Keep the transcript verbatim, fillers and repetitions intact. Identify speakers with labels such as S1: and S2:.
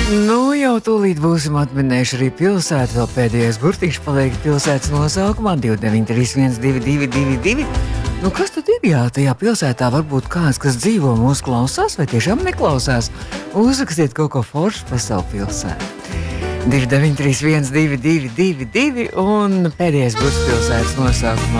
S1: Nu, jau tūlīt būsim atminējuši arī pilsētu. Vēl pēdējais burtiņš paliek pilsētas nosaukumā divi deviņi trīs viens divi divi divi divi. Nu, kas tad ir? Jā, tajā pilsētā varbūt kāds, kas dzīvo mūs klausās vai tiešām neklausās. Uzrakstiet kaut ko foršu par savu pilsētu. divi deviņi trīs viens divi divi divi divi un pēdējais burts pilsētas nosaukumā.